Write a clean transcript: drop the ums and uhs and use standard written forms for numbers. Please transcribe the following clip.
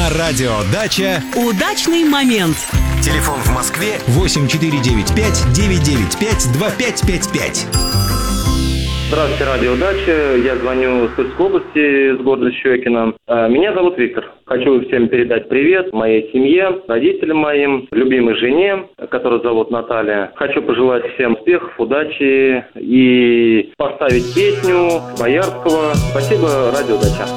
На радио «Дача» удачный момент. Телефон в Москве 8495 995 2555. Здравствуйте, радио «Дача». Я звоню с Тульской области, с города Щекино. Меня зовут Виктор. Хочу всем передать привет моей семье, родителям моим, любимой жене, которую зовут Наталья. Хочу пожелать всем успехов, удачи и поставить песню Боярского. Спасибо, радио «Дача».